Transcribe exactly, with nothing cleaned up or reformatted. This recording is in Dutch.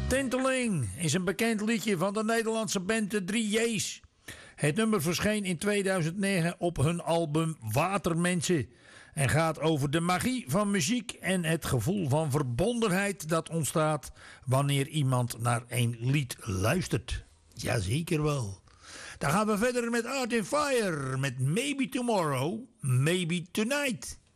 Tinteling is een bekend liedje van de Nederlandse band de drie J's. Het nummer verscheen in tweeduizend negen op hun album Watermensen en gaat over de magie van muziek en het gevoel van verbondenheid dat ontstaat wanneer iemand naar een lied luistert. Jazeker wel. Dan gaan we verder met Art in Fire met Maybe Tomorrow, Maybe Tonight.